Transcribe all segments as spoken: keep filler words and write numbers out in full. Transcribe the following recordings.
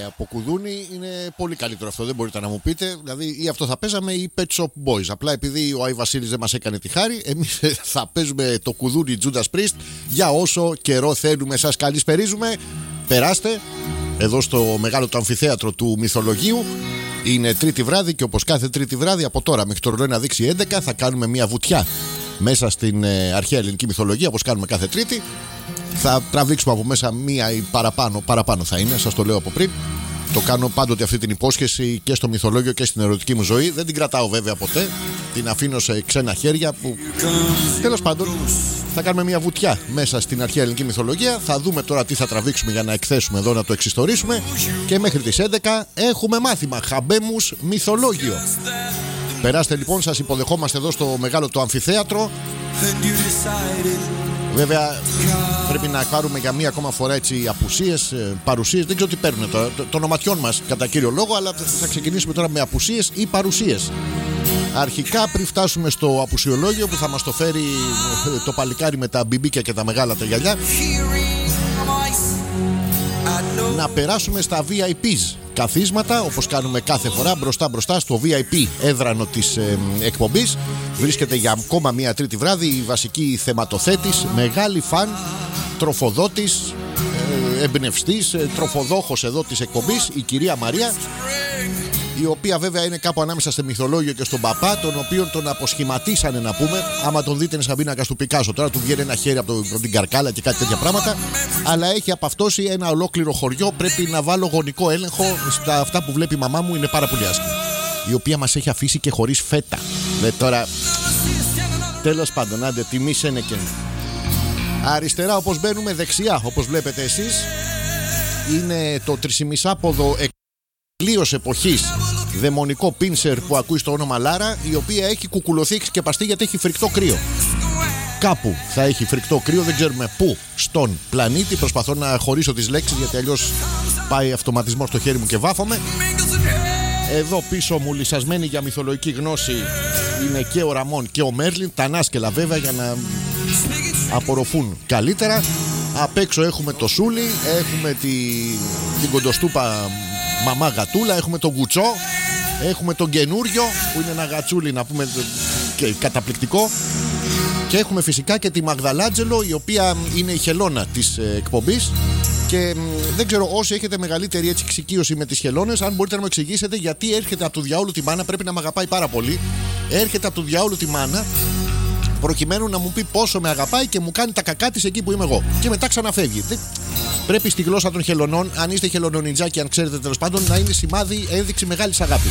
από κουδούνι είναι πολύ καλύτερο αυτό. Δεν μπορείτε να μου πείτε. Δηλαδή, ή αυτό θα παίζαμε ή Pet Shop Boys. Απλά επειδή ο Άι Βασίλης δεν μας έκανε τη χάρη, εμείς θα παίζουμε το κουδούνι Judas Priest για όσο καιρό θέλουμε. Σας καλησπερίζουμε. Περάστε εδώ στο μεγάλο το αμφιθέατρο του Μυθολογίου. Είναι Τρίτη βράδυ και όπως κάθε Τρίτη βράδυ, από τώρα μέχρι το ρολόι να δείξει έντεκα, θα κάνουμε μια βουτιά μέσα στην ε, αρχαία ελληνική μυθολογία, όπως κάνουμε κάθε Τρίτη. Θα τραβήξουμε από μέσα μία ή παραπάνω, παραπάνω θα είναι, σας το λέω από πριν. Το κάνω πάντοτε αυτή την υπόσχεση και στο μυθολόγιο και στην ερωτική μου ζωή. Δεν την κρατάω βέβαια ποτέ. Την αφήνω σε ξένα χέρια που... Τέλος πάντων, θα κάνουμε μια βουτιά μέσα στην αρχαία ελληνική μυθολογία. Θα δούμε τώρα τι θα τραβήξουμε για να εκθέσουμε εδώ, να το εξιστορήσουμε. Και μέχρι τις έντεκα έχουμε μάθημα Χαμπέμους Μυθολόγιο. Περάστε λοιπόν, σας υποδεχόμαστε εδώ στο μεγάλο το αμφιθέατρο. Βέβαια πρέπει να πάρουμε για μία ακόμα φορά έτσι απουσίες, παρουσίες. Δεν ξέρω τι παίρνουν τώρα, το, το ονοματιόν μας κατά κύριο λόγο. Αλλά θα ξεκινήσουμε τώρα με απουσίες ή παρουσίες. Αρχικά, πριν φτάσουμε στο απουσιολόγιο που θα μας το φέρει το παλικάρι με τα μπιμπίκια και τα μεγάλα τα γυαλιά, να περάσουμε στα βι άι πις καθίσματα, όπως κάνουμε κάθε φορά, μπροστά μπροστά στο βι άι πι έδρανο της ε, εκπομπής. Βρίσκεται για ακόμα μία Τρίτη βράδυ η βασική θεματοθέτης, μεγάλη φαν, τροφοδότης, ε, εμπνευστής, ε, τροφοδόχος εδώ της εκπομπής, η κυρία Μαρία, η οποία βέβαια είναι κάπου ανάμεσα στο μυθολόγιο και στον παπά, τον οποίον τον αποσχηματίσανε να πούμε. Άμα τον δείτε είναι σαν πίνακα του Πικάσο. Τώρα του βγαίνει ένα χέρι από, το, από την καρκάλα και κάτι τέτοια πράγματα. Αλλά έχει απαυτώσει ένα ολόκληρο χωριό. Πρέπει να βάλω γονικό έλεγχο στα αυτά που βλέπει η μαμά μου, είναι πάρα πολύ άσχημη. Η οποία μας έχει αφήσει και χωρίς φέτα. Δε τώρα. Τέλος πάντων, άντε, τιμή σένεκεν. Αριστερά όπως μπαίνουμε, δεξιά όπως βλέπετε εσείς, είναι το τρισιμισάποδο εκλείος εποχής δαιμονικό πίνσερ που ακούει στο όνομα Λάρα, η οποία έχει κουκουλωθεί και σκεπαστεί γιατί έχει φρικτό κρύο. Κάπου θα έχει φρικτό κρύο, δεν ξέρουμε πού στον πλανήτη. Προσπαθώ να χωρίσω τις λέξεις γιατί αλλιώς πάει αυτοματισμό στο χέρι μου και βάφομαι. Εδώ πίσω μου, λυσασμένοι για μυθολογική γνώση, είναι και ο Ραμόν και ο Μέρλιν. Τα ανάσκελα βέβαια για να απορροφούν καλύτερα. Απ' έξω έχουμε το Σούλι, έχουμε τη, την κοντοστούπα μαμά γατούλα, έχουμε τον Κουτσό, έχουμε τον καινούριο που είναι ένα γατσούλι να πούμε και καταπληκτικό, και έχουμε φυσικά και τη Μαγδαλάτζελο, η οποία είναι η χελώνα της ε, εκπομπής. Και μ, δεν ξέρω, όσοι έχετε μεγαλύτερη έτσι εξοικείωση με τις χελώνες, αν μπορείτε να μου εξηγήσετε γιατί έρχεται από του διαόλου τη μάνα. Πρέπει να με αγαπάει πάρα πολύ. Έρχεται από του διαόλου τη μάνα προκειμένου να μου πει πόσο με αγαπάει και μου κάνει τα κακά της εκεί που είμαι εγώ. Και μετά ξαναφεύγει. Πρέπει στη γλώσσα των χελωνών, αν είστε χελωνονιτζάκι, αν ξέρετε τέλος πάντων, να είναι σημάδι, ένδειξη μεγάλης αγάπης.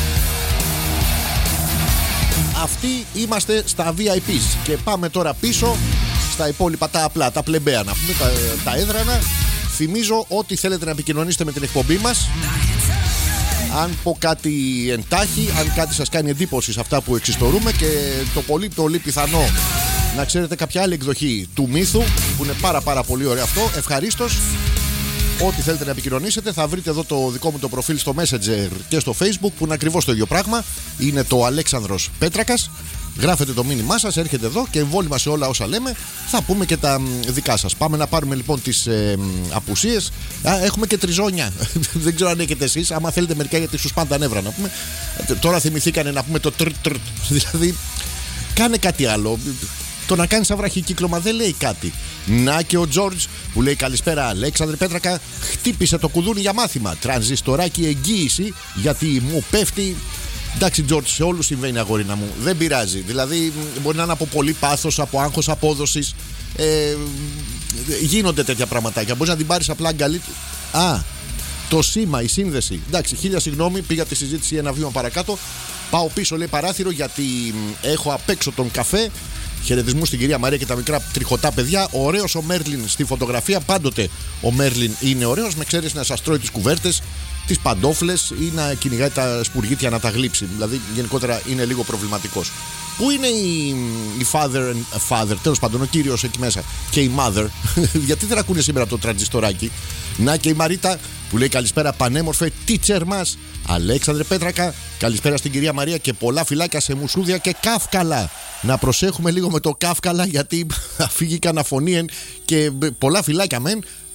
Αυτοί είμαστε στα βι άι πις. Και πάμε τώρα πίσω στα υπόλοιπα, τα απλά, τα πλεμπαία να πούμε, τα, τα έδρανα. Θυμίζω ότι θέλετε να επικοινωνήσετε με την εκπομπή μας. Αν πω κάτι εντάχει, αν κάτι σας κάνει εντύπωση σε αυτά που εξιστορούμε, και το πολύ πολύ πιθανό να ξέρετε κάποια άλλη εκδοχή του μύθου που είναι πάρα πάρα πολύ ωραίο αυτό, ευχαρίστως. Ό,τι θέλετε να επικοινωνήσετε θα βρείτε εδώ το δικό μου το προφίλ στο Messenger και στο Facebook, που είναι ακριβώς το ίδιο πράγμα. Είναι το Αλέξανδρος Πέτρακας. Γράφετε το μήνυμά σας, έρχεται εδώ και εμβόλυμα σε όλα όσα λέμε. Θα πούμε και τα δικά σας. Πάμε να πάρουμε λοιπόν τις ε, απουσίες. Α, έχουμε και τριζόνια. Δεν ξέρω αν έχετε εσείς. Άμα θέλετε μερικά, γιατί σου σπάνε τα νεύρα να πούμε. Τώρα θυμηθήκανε να πούμε το τρ τρ. Δηλαδή, κάνε κάτι άλλο. Το να κάνει σαν βραχικύκλωμα δεν λέει κάτι. Να και ο Τζόρτζ που λέει καλησπέρα Αλέξανδρε Πέτρακα, χτύπησε το κουδούνι για μάθημα. Τρανζιστοράκι εγγύηση γιατί μου πέφτει. Εντάξει, Τζόρτζ, σε όλους συμβαίνει, αγόρινα μου. Δεν πειράζει. Δηλαδή, μπορεί να είναι από πολύ πάθος, από άγχος απόδοσης. Ε, γίνονται τέτοια πραγματάκια. Μπορεί να την πάρεις απλά αγκαλί. Α, το σήμα, η σύνδεση. Εντάξει, χίλια συγγνώμη, πήγα τη συζήτηση ένα βήμα παρακάτω. Πάω πίσω, λέει, παράθυρο, γιατί έχω απ' έξω τον καφέ. Χαιρετισμού στην κυρία Μαρία και τα μικρά τριχωτά παιδιά. Ωραίος ο Μέρλιν στη φωτογραφία. Πάντοτε ο Μέρλιν είναι ωραίος. Με ξέρεις να σας τρώει τις κουβέρτες, τις παντόφλες ή να κυνηγάει τα σπουργίτια να τα γλύψει. Δηλαδή, γενικότερα είναι λίγο προβληματικός. Πού είναι η, η father and father, τέλος πάντων, ο κύριος εκεί μέσα, και η mother? Γιατί δεν ακούνε σήμερα το τραντζιστοράκι? Να και η Μαρίτα που λέει καλησπέρα, πανέμορφε teacher μας Αλέξανδρε Πέτρακα. Καλησπέρα στην κυρία Μαρία και πολλά φυλάκια σε μουσούδια και καύκαλα. Να προσέχουμε λίγο με το καύκαλα, γιατί φύγει κανένα φωνήεν και πολλά φυλάκια μεν.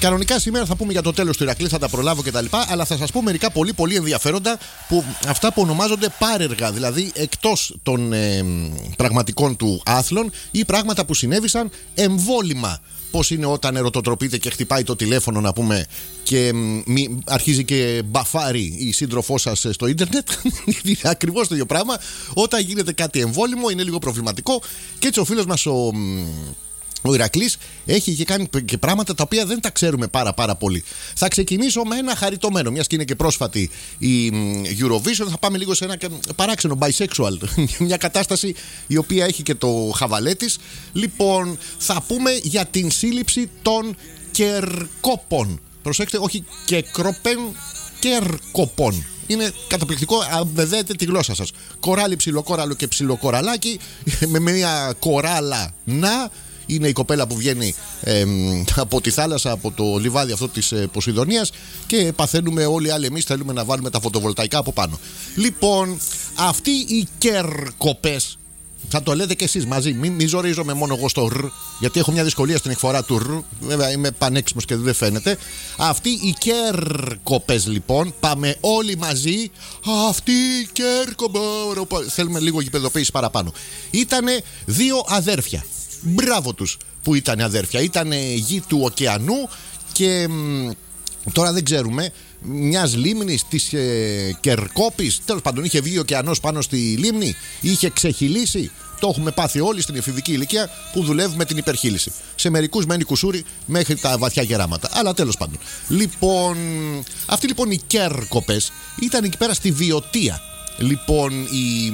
Κανονικά σήμερα θα πούμε για το τέλος του Ηρακλή, θα τα προλάβω κτλ. Αλλά θα σας πω μερικά πολύ πολύ ενδιαφέροντα, που, αυτά που ονομάζονται πάρεργα, δηλαδή εκτός των ε, πραγματικών του άθλων, ή πράγματα που συνέβησαν εμβόλυμα. Πώς είναι όταν ερωτοτροπείτε και χτυπάει το τηλέφωνο, να πούμε, και μη, αρχίζει και μπαφάρει η σύντροφό σας στο ίντερνετ. Είναι ακριβώς το ίδιο πράγμα. Όταν γίνεται κάτι εμβόλυμο είναι λίγο προβληματικό. Και έτσι ο φίλος μας ο, ο Ηρακλής έχει και κάνει και πράγματα τα οποία δεν τα ξέρουμε πάρα πάρα πολύ. Θα ξεκινήσω με ένα χαριτωμένο, μιας και είναι και πρόσφατη η Eurovision. Θα πάμε λίγο σε ένα παράξενο bisexual, μια κατάσταση η οποία έχει και το χαβαλέ της. Λοιπόν, θα πούμε για την σύλληψη των κερκόπων. Προσέξτε, όχι κεκρόπεν, κερκοπών. Είναι καταπληκτικό, αν δέτε τη γλώσσα σας. Κοράλι, ψιλοκόραλο και ψιλοκοραλάκι, με μια κοράλα να. Είναι η κοπέλα που βγαίνει ε, από τη θάλασσα, από το λιβάδι αυτό της ε, Ποσειδονίας, και παθαίνουμε όλοι οι άλλοι εμείς, θέλουμε να βάλουμε τα φωτοβολταϊκά από πάνω. Λοιπόν, αυτοί οι κερκοπές, θα το λέτε και εσείς μαζί, μην μη ζορίζομαι μόνο εγώ στο ρ, γιατί έχω μια δυσκολία στην εκφορά του ρ, βέβαια είμαι πανέξιμος και δεν φαίνεται. Αυτοί οι κερκοπές λοιπόν, πάμε όλοι μαζί. Αυτοί οι κερκοπές, θέλουμε λίγο γηπεδοποίηση παραπάνω. Ήτανε δύο αδέρφια. Μπράβο τους που ήταν αδέρφια. Ήταν γη του ωκεανού και μ, τώρα δεν ξέρουμε, μιας λίμνης της ε, Κερκόπης. Τέλος πάντων, είχε βγει ο ωκεανός πάνω στη λίμνη, είχε ξεχυλήσει. Το έχουμε πάθει όλοι στην εφηβική ηλικία που δουλεύουμε την υπερχείληση. Σε μερικούς μένει κουσούρι μέχρι τα βαθιά γεράματα. Αλλά τέλος πάντων. Λοιπόν, αυτοί λοιπόν οι Κέρκοπες ήταν εκεί πέρα στη Βιωτία. Λοιπόν, οι,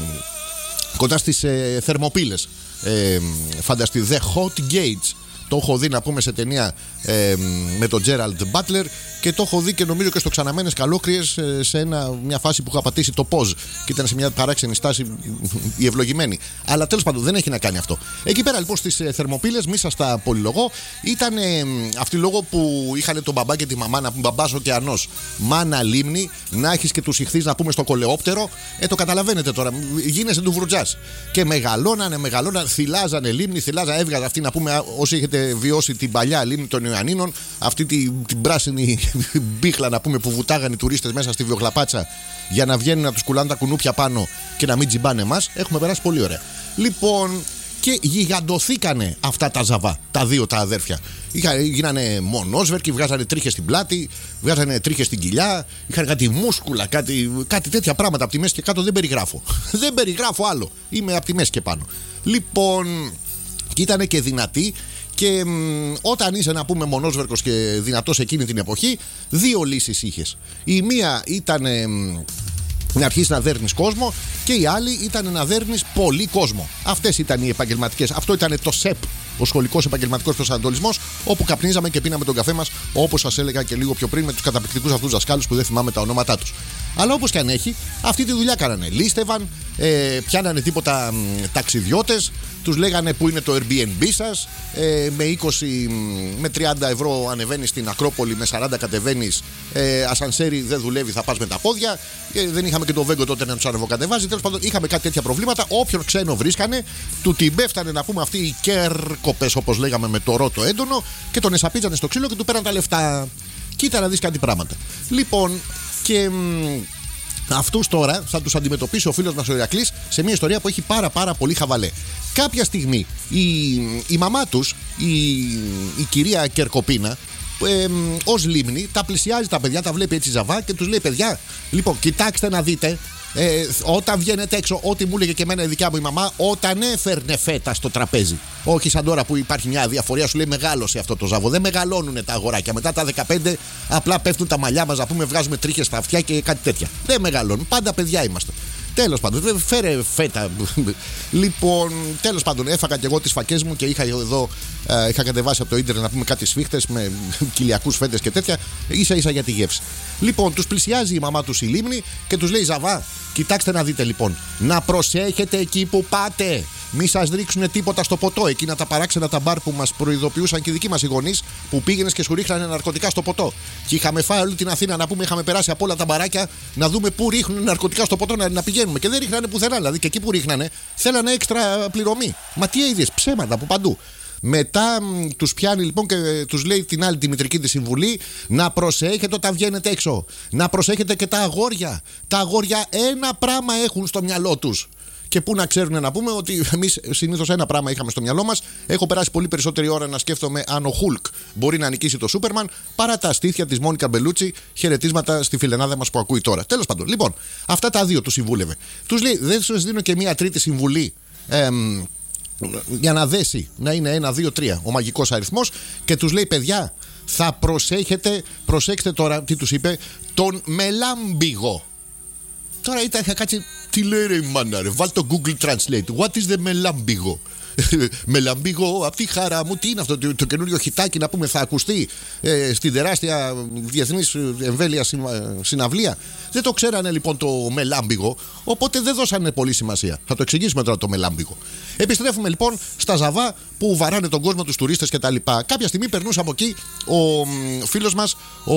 κοντά στις ε, Θερμοπύλες. Ε, φανταστεί, The Hot Gates. Το έχω δει, να πούμε, σε ταινία ε, με τον Gerald Butler, και το έχω δει και νομίζω και στο Ξαναμένες Καλόκριες, σε ένα, μια φάση που είχα πατήσει το pause και ήταν σε μια παράξενη στάση η ευλογημένη. Αλλά τέλος πάντων δεν έχει να κάνει αυτό. Εκεί πέρα λοιπόν στις ε, Θερμοπύλες, μη σας τα πολυλογώ, ήταν ε, αυτοί λόγω που είχαν τον μπαμπά και τη μαμά, να πούμε μπαμπάς ωκεανός, μάνα λίμνη, να έχεις και τους ηχθείς, να πούμε, στο κολεόπτερο. Ε, το καταλαβαίνετε τώρα, γίνεσαι του βρουτζάς. Και μεγαλώνανε, μεγαλώνανε, θυλάζανε λίμνη, θυλάζανε, έβγαζε αυτή, να πούμε, όσοι έχετε βιώσει την παλιά λίμνη των Ιωαννίνων, αυτή την, την πράσινη μπίχλα, να πούμε, που βουτάγανε οι τουρίστες μέσα στη βιοχλαπάτσα για να βγαίνουν να τους κουλάνε τα κουνούπια πάνω και να μην τζιμπάνε εμάς. Έχουμε περάσει πολύ ωραία. Λοιπόν, και γιγαντωθήκανε αυτά τα ζαβά, τα δύο τα αδέρφια. Είχα, γίνανε μονόσβερκοι, βγάζανε τρίχες στην πλάτη, βγάζανε τρίχες στην κοιλιά, είχαν κάτι μούσκουλα, κάτι, κάτι τέτοια πράγματα από τη μέση και κάτω. Δεν περιγράφω. Δεν περιγράφω άλλο. Είμαι από τη μέση και πάνω. Λοιπόν, και ήταν και δυνατοί. Και μ, όταν είσαι, να πούμε, μονόσβερκος και δυνατός εκείνη την εποχή, δύο λύσεις είχες. Η μία ήταν ε, να αρχίσεις να δέρνεις κόσμο, και η άλλη ήταν να δέρνεις πολύ κόσμο. Αυτές ήταν οι επαγγελματικές. Αυτό ήταν το ΣΕΠ, ο σχολικός επαγγελματικός προσανατολισμός, όπου καπνίζαμε και πίναμε τον καφέ μας, όπως σας έλεγα και λίγο πιο πριν, με τους καταπληκτικούς αυτούς δασκάλους που δεν θυμάμαι τα ονόματά τους. Αλλά όπως και αν έχει, αυτή τη δουλειά κάνανε. Λίστευαν, ε, πιάνανε τίποτα μ, ταξιδιώτες, τους λέγανε που είναι το Airbnb σας, ε, με είκοσι με τριάντα ευρώ ανεβαίνεις στην Ακρόπολη, με σαράντα κατεβαίνεις, ε, ασανσέρι δεν δουλεύει, θα πας με τα πόδια. Ε, δεν είχαμε και το Βέγκο τότε να τους ανεβοκατεβάζει. Τέλος πάντων, είχαμε κάτι τέτοια προβλήματα. Όποιον ξένο βρίσκανε, του την πέφτανε, να πούμε, αυτοί οι Κέρκοπες, όπως λέγαμε, με το ρότο έντονο, και τον εσαπίζανε στο ξύλο και του πέραν τα λεφτά. Κοίτα να δεις κάτι πράγματα. Λοιπόν, και μ, αυτούς τώρα θα τους αντιμετωπίσει ο φίλος μας ο Ηρακλής σε μια ιστορία που έχει πάρα πάρα πολύ χαβαλέ. Κάποια στιγμή η, η μαμά τους, η, η κυρία Κερκοπίνα, ε, ως λίμνη, τα πλησιάζει τα παιδιά, τα βλέπει έτσι ζαβά και τους λέει: παιδιά, λοιπόν, κοιτάξτε να δείτε. Ε, όταν βγαίνετε έξω, ό,τι μου έλεγε και εμένα η δικιά μου η μαμά, όταν έφερνε φέτα στο τραπέζι. Όχι σαν τώρα που υπάρχει μια διαφορία, σου λέει μεγάλωσε αυτό το ζαβό. Δεν μεγαλώνουν τα αγοράκια. Μετά τα δεκαπέντε απλά πέφτουν τα μαλλιά μας, να πούμε, βγάζουμε τρίχες στα αυτιά και κάτι τέτοια. Δεν μεγαλώνουν. Πάντα παιδιά είμαστε. Τέλος πάντων, φέρε φέτα. Λοιπόν, τέλος πάντων, έφαγα και εγώ τις φακές μου και είχα εδώ, ε, είχα κατεβάσει από το ίντερνετ, να πούμε, κάτι σφίχτες με κοιλιακούς φέτες και τέτοια, ίσα ίσα για τη γεύση. Λοιπόν, τους πλησιάζει η μαμά τους η λίμνη και τους λέει: ζαβά, κοιτάξτε να δείτε λοιπόν, να προσέχετε εκεί που πάτε. Μη σας ρίξουν τίποτα στο ποτό. Εκείνα τα παράξενα τα μπαρ που μας προειδοποιούσαν και οι δικοί μας οι γονείς, που πήγαινες και σου ρίχνανε ναρκωτικά στο ποτό. Και είχαμε φάει όλη την Αθήνα, να πούμε, είχαμε περάσει από όλα τα μπαράκια να δούμε πού ρίχνουν ναρκωτικά στο ποτό, να, να πηγαίνουμε. Και δεν ρίχνανε πουθενά. Δηλαδή και εκεί που ρίχνανε θέλανε έξτρα πληρωμή. Μα τι είδες, ψέματα από παντού. Μετά τους πιάνει λοιπόν και τους λέει την άλλη τη μητρική τη συμβουλή να προσέχετε όταν βγαίνετε έξω. Να προσέχετε και τα αγόρια. Τα αγόρια ένα πράγμα έχουν στο μυαλό τους. Και πού να ξέρουν να πούμε ότι εμείς συνήθως ένα πράγμα είχαμε στο μυαλό μας. Έχω περάσει πολύ περισσότερη ώρα να σκέφτομαι αν ο Χουλκ μπορεί να νικήσει το Σούπερμαν παρά τα στήθια της Μόνικα Μπελούτσι. Χαιρετίσματα στη φιλενάδα μας που ακούει τώρα. Τέλος πάντων, λοιπόν, αυτά τα δύο τους συμβούλευε. Τους λέει, δεν σας δίνω και μία τρίτη συμβουλή. Εμ, για να δέσει, να είναι ένα, δύο, τρία ο μαγικός αριθμός. Και τους λέει, παιδιά, θα προσέχετε, προσέξτε τώρα τι τους είπε, τον μελάμπιγο. Τώρα ήταν, είχα κάτσει. Τι λέει ρε μάνα ρε, βάλ το Google Translate. What is the μελάμπιγο? Μελαμπίγο, αυτή η χαρά μου, τι είναι αυτό το, το καινούριο χιτάκι να πούμε, θα ακουστεί ε, στην τεράστια διεθνής εμβέλεια συναυλία. Δεν το ξέρανε λοιπόν το μελάμπιγο, οπότε δεν δώσανε πολύ σημασία. Θα το εξηγήσουμε τώρα το μελάμπιγο. Επιστρέφουμε λοιπόν στα Ζαβά που βαράνε τον κόσμο, τους τουρίστες κτλ. Κάποια στιγμή περνούσε από εκεί ο φίλος μας, ο,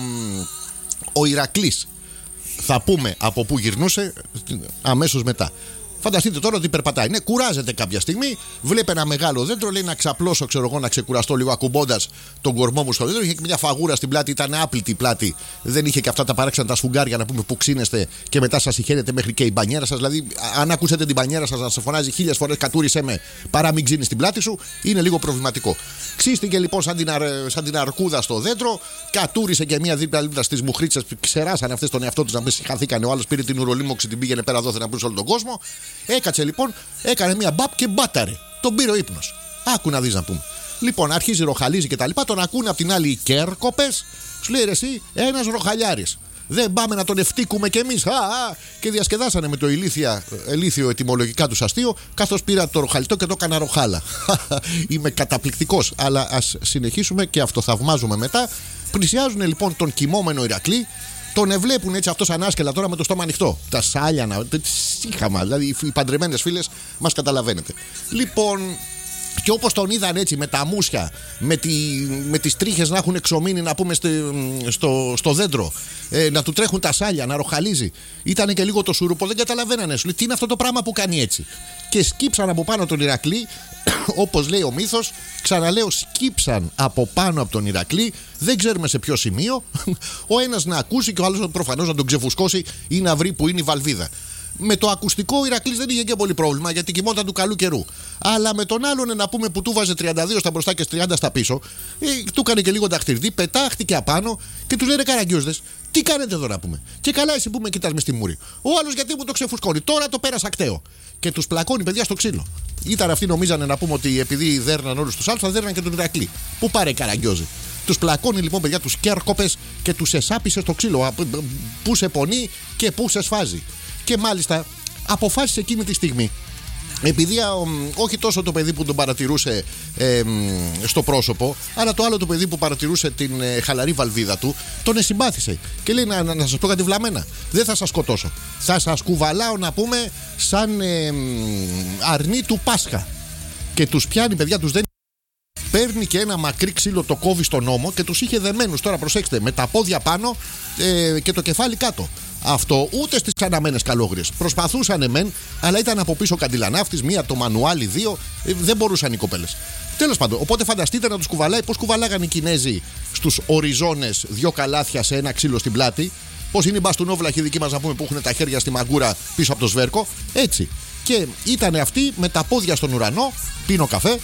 ο Ηρακλής. Θα πούμε από πού γυρνούσε αμέσως μετά. Φανταστείτε τώρα ότι περπατάει. Ναι, κουράζεται κάποια στιγμή. Βλέπει ένα μεγάλο δέντρο. Λέει να ξαπλώσω, ξέρω εγώ, να ξεκουραστώ λίγο ακουμπώντας τον κορμό μου στο δέντρο. Είχε και μια φαγούρα στην πλάτη. Ήταν άπλητη η πλάτη. Δεν είχε και αυτά τα παράξενα τα σφουγγάρια να πούμε που ξύνεστε και μετά σας συχαίνεται μέχρι και η μπανιέρα σας. Δηλαδή, αν ακούσετε την μπανιέρα σας να σε φωνάζει χίλιες φορές κατούρισε με παρά μην ξύνει την πλάτη σου, είναι λίγο προβληματικό. Ξύστηκε λοιπόν σαν την, αρ, σαν την αρκούδα στο δέντρο. Κατούρισε και μια δίπλα στις μουχρίτσες. Ξεράσανε αυτές τον εαυτό τους να μην συγχαθήκανε. Ο άλλος πήρε την ουρολίμωξη, την πήγαινε πέρα δόθε να πει σε όλο τον κόσμο. Έκατσε λοιπόν, έκανε μια μπαπ και μπάταρε. Τον πήρε ο ύπνος. Άκου να δεις να πούμε. Λοιπόν, αρχίζει ροχαλίζει και τα λοιπά. Τον ακούνε από την άλλη οι Κέρκοπες. Σου λέει ρε εσύ, ένας ροχαλιάρης. Δεν πάμε να τον ευτύκουμε κι εμείς. Α, α. Και διασκεδάσανε με το ηλίθια, ηλίθιο ετυμολογικά του αστείο, καθώς πήρα το ροχαλιτό και το έκανα ροχάλα. Είμαι καταπληκτικός. Αλλά ας συνεχίσουμε και αυτοθαυμάζουμε μετά. Πλησιάζουν λοιπόν τον κοιμόμενο Ηρακλή. Τον εβλέπουν έτσι αυτός ανάσκελα τώρα με το στόμα ανοιχτό. Τα σάλιανα, σύχαμα, δηλαδή οι παντρεμένες φίλες μας καταλαβαίνετε. Λοιπόν, και όπως τον είδαν έτσι με τα μουσια, με, τη, με τις τρίχες να έχουν εξομείνει να πούμε στο, στο, στο δέντρο, ε, να του τρέχουν τα σάλια, να ροχαλίζει. Ήταν και λίγο το σουρούπο, δεν καταλαβαίνανε. Σου λέει τι είναι αυτό το πράγμα που κάνει έτσι. Και σκύψαν από πάνω τον Ηρακλή, όπως λέει ο μύθος, ξαναλέω, σκύψαν από πάνω από τον Ηρακλή, δεν ξέρουμε σε ποιο σημείο. Ο ένας να ακούσει και ο άλλος προφανώς να τον ξεφουσκώσει ή να βρει που είναι η βαλβίδα. Με το ακουστικό ο Ηρακλής δεν είχε και πολύ πρόβλημα γιατί κοιμόταν του καλού καιρού. Αλλά με τον άλλον να πούμε που του βάζε τριάντα δύο στα μπροστά και τριάντα στα πίσω, ε, του έκανε και λίγο δαχτυλίδι, πετάχτηκε απάνω και του λένε καραγκιόζδες, τι κάνετε εδώ να πούμε. Και καλά, εσύ που με κοιτάς με στη μούρη. Ο άλλος γιατί μου το ξεφουσκώνει, τώρα το πέρασα ακταίο. Και τους πλακώνει παιδιά στο ξύλο. Ήταν αυτοί νομίζανε να πούμε ότι επειδή δέρναν όλους τους άλλους θα δέρναν και τον Ηρακλή. Πού πάρε καραγκιόζη. Τους πλακώνει λοιπόν παιδιά τους Κέρκοπες και τους εσάπισε στο ξύλο. Πού σε πονεί και πού σε σφάζει. Και μάλιστα αποφάσισε εκείνη τη στιγμή, επειδή α, όχι τόσο το παιδί που τον παρατηρούσε ε, στο πρόσωπο, αλλά το άλλο το παιδί που παρατηρούσε την ε, χαλαρή βαλβίδα του, τον εσυμπάθησε. Και λέει να, να, να σας πω κάτι βλαμμένα. Δεν θα σας σκοτώσω. Θα σας κουβαλάω να πούμε σαν ε, αρνί του Πάσχα. Και τους πιάνει παιδιά, τους δεν. Παίρνει και ένα μακρύ ξύλο, το κόβει στον ώμο και τους είχε δεμένους. Τώρα προσέξτε, με τα πόδια πάνω ε, και το κεφάλι κάτω. Αυτό ούτε στις ξαναμένες καλόγριες. Προσπαθούσαν μεν, αλλά ήταν από πίσω καντιλανάφτης, μία το μανουάλι, δύο, ε, δεν μπορούσαν οι κοπέλες. Τέλος πάντων, οπότε φανταστείτε να τους κουβαλάει πώς κουβαλάγαν οι Κινέζοι στους οριζόνες δυο καλάθια σε ένα ξύλο στην πλάτη. Πώς είναι οι μπαστούνόβλαχοι δικοί μας να πούμε που έχουν τα χέρια στη μαγκούρα πίσω από το σβέρκο. Έτσι. Και ήταν αυτοί με τα πόδια στον ουρανό, πίνω καφέ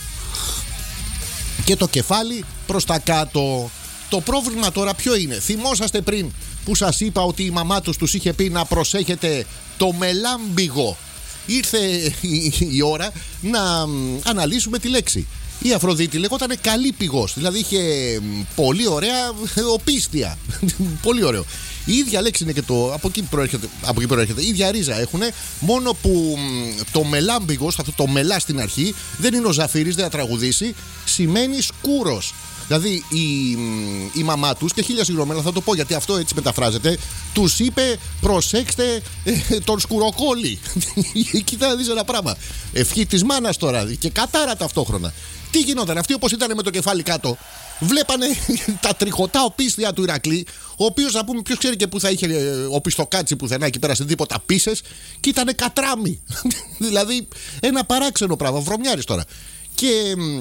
και το κεφάλι προς τα κάτω. Το πρόβλημα τώρα ποιο είναι? Θυμόσαστε πριν που σας είπα ότι η μαμά τους τους είχε πει να προσέχετε το μελάμπιγο? Ήρθε η, η ώρα να αναλύσουμε τη λέξη. Η Αφροδίτη λεγόταν καλή πηγός, δηλαδή είχε πολύ ωραία οπίστια. Πολύ ωραίο. Η ίδια λέξη είναι και το. Από εκεί προέρχεται. Από εκεί προέρχεται. Η ίδια ρίζα έχουν. Μόνο που το μελάμπιγος, αυτό το μελά στην αρχή, δεν είναι ο Ζαφύρης, δεν θα τραγουδήσει. Σημαίνει σκούρος. Δηλαδή η, η μαμά τους, και χίλια συγγνώμη, θα το πω γιατί αυτό έτσι μεταφράζεται, τους είπε προσέξτε ε, τον σκουροκόλλη. Κοίτα να δεις ένα πράγμα. Ευχή της μάνας τώρα και κατάρα ταυτόχρονα. Τι γινόταν? Αυτοί όπως ήταν με το κεφάλι κάτω, βλέπανε τα τριχωτά οπίστια του Ηρακλή, ο οποίος να πούμε ποιος ξέρει και που θα είχε ο πιστοκάτσι πουθενά εκεί πέρα σε τίποτα πίσες, και ήταν κατράμι. Δηλαδή ένα παράξενο πράγμα, βρωμιάρης τώρα. Και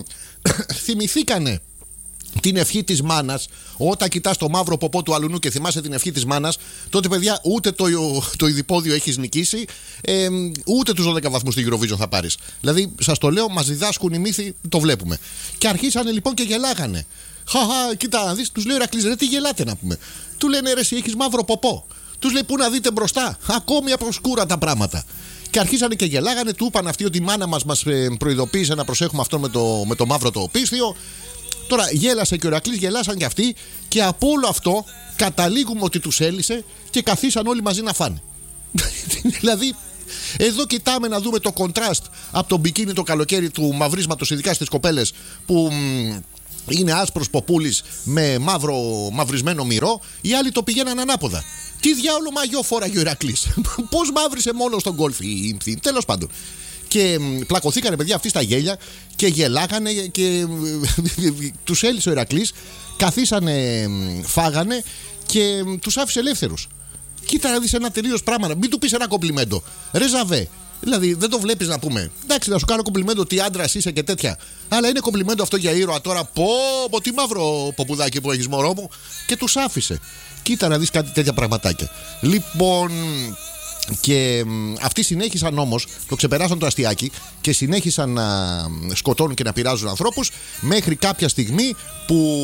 θυμηθήκανε την ευχή της μάνας. Όταν κοιτάς το μαύρο ποπό του αλουνού και θυμάσαι την ευχή της μάνας, τότε παιδιά ούτε το, το ειδιπόδιο έχεις νικήσει, ε, ούτε τους δώδεκα βαθμούς στην Eurovision θα πάρεις. Δηλαδή, σας το λέω, μας διδάσκουν οι μύθοι, το βλέπουμε. Και αρχίσανε λοιπόν και γελάγανε. Χαχα, κοίτα να δεις, τους λέει ο Ηρακλής, ρε τι γελάτε να πούμε. Του λένε ρε, εσύ έχεις μαύρο ποπό. Τους λέει πού να δείτε μπροστά. Ακόμη από σκούρα τα πράγματα. Και αρχίσανε και γελάγανε, του είπαν αυτοί ότι η μάνα μας μας προειδοποίησε να προσέχουμε αυτό με το, με το μαύρο το πίστιο. Τώρα γέλασε και ο Ηρακλής, γελάσαν και αυτοί, και από όλο αυτό καταλήγουμε ότι τους έλυσε και καθίσαν όλοι μαζί να φάνε. Δηλαδή, εδώ κοιτάμε να δούμε το κοντράστ από το μπικίνι το καλοκαίρι του μαυρίσματος, ειδικά στις κοπέλες που μ, είναι άσπρος ποπούλης με μαύρο μαυρισμένο μυρό, οι άλλοι το πηγαίναν ανάποδα. Τι διάολο μαγιό φόραγε ο Ηρακλής. Πώς μαύρισε μόνο στον γκολφ ή τέλος πάντων. Και πλακωθήκανε παιδιά αυτοί στα γέλια και γελάγανε και τους έλυσε ο Ηρακλής, καθίσανε, φάγανε και τους άφησε ελεύθερους. Κοίτα να δεις ένα τελείως πράγμα, μην του πεις ένα κομπλιμέντο. Ρε Ζαβέ, δηλαδή δεν το βλέπεις να πούμε. Εντάξει, να σου κάνω κομπλιμέντο τι άντρας είσαι και τέτοια. Αλλά είναι κομπλιμέντο αυτό για ήρωα τώρα. Πω, πω, τι μαύρο ποπουδάκι που έχεις μωρό μου. Και τους άφησε. Κοίτα να δεις κάτι τέτοια πραγματάκια. Λοιπόν. Και αυτοί συνέχισαν όμως, το ξεπεράσαν το αστιάκι και συνέχισαν να σκοτώνουν και να πειράζουν ανθρώπους μέχρι κάποια στιγμή που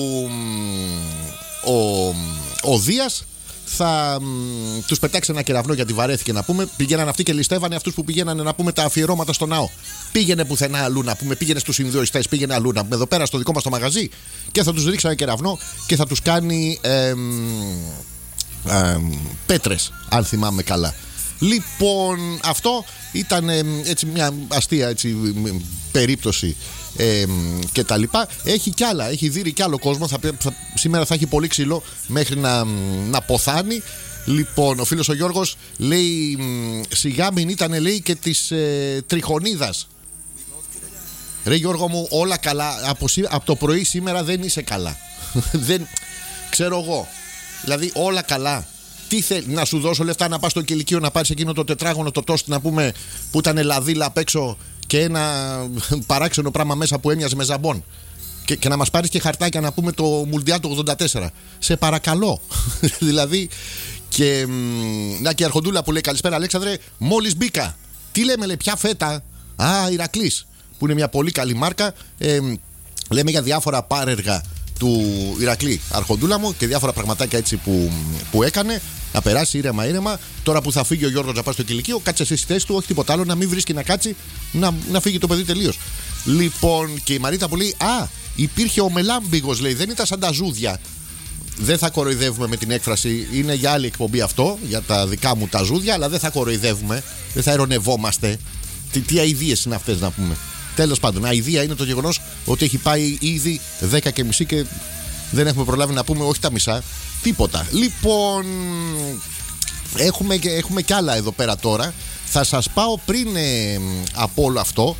ο, ο Δίας θα μ, τους πετάξει ένα κεραυνό γιατί βαρέθηκε να πούμε. Πήγαιναν αυτοί και ληστεύανε αυτούς που πηγαίνανε να πούμε τα αφιερώματα στο ναό. Πήγαινε πουθενά αλλού να πούμε, πήγαινε στους Ινδουιστές, πήγαινε αλλού να πούμε εδώ πέρα στο δικό μας το μαγαζί και θα τους ρίξει ένα κεραυνό και θα τους κάνει ε, ε, πέτρες, αν θυμάμαι καλά. Λοιπόν, αυτό ήταν ε, έτσι μια αστεία έτσι, περίπτωση ε, και τα λοιπά. Έχει κι άλλα, έχει δει κι άλλο κόσμο. Θα, θα, σήμερα θα έχει πολύ ξύλο μέχρι να, να ποθάνει. Λοιπόν, ο φίλος ο Γιώργος λέει σιγά μην ήταν λέει και της ε, Τριχονίδας. Ρε Γιώργο μου, όλα καλά. Από, από το πρωί σήμερα δεν είσαι καλά. Δεν ξέρω εγώ. Δηλαδή όλα καλά. Τι θέλει, να σου δώσω λεφτά να πας στο κηλικείο να πάρεις εκείνο το τετράγωνο το τόστ να πούμε που ήταν λαδίλα απ' έξω και ένα παράξενο πράγμα μέσα που έμοιαζε με ζαμπόν και, και να μας πάρεις και χαρτάκια να πούμε το Μουλντιάλ του ογδόντα τέσσερα. Σε παρακαλώ. Δηλαδή και να και η Αρχοντούλα που λέει καλησπέρα Αλέξανδρε, μόλις μπήκα. Τι λέμε λέει, ποια φέτα? Α, Ηρακλής που είναι μια πολύ καλή μάρκα. ε, Λέμε για διάφορα πάρεργα του Ηρακλή Αρχοντούλα μου και διάφορα πραγματάκια έτσι που, που έκανε. Να περάσει ήρεμα ήρεμα. Τώρα που θα φύγει ο Γιώργος να πάει στο κηλικείο, κάτσε εσύ στη θέση του, όχι τίποτα άλλο, να μην βρίσκει να κάτσει, να, να φύγει το παιδί τελείως. Λοιπόν, και η Μαρίτα που λέει, α, υπήρχε ο Μελάμπιγος, λέει, δεν ήταν σαν τα ζούδια. Δεν θα κοροϊδεύουμε με την έκφραση, είναι για άλλη εκπομπή αυτό, για τα δικά μου τα ζούδια, αλλά δεν θα κοροϊδεύουμε, δεν θα ειρωνευόμαστε. Τι, τι αηδίες είναι αυτές να πούμε. Τέλος πάντων, αηδία είναι το γεγονός ότι έχει πάει ήδη δέκα και μισή και δεν έχουμε προλάβει να πούμε όχι τα μισά, τίποτα. Λοιπόν, έχουμε και, έχουμε κι άλλα εδώ πέρα τώρα. Θα σας πάω πριν ε, από όλο αυτό.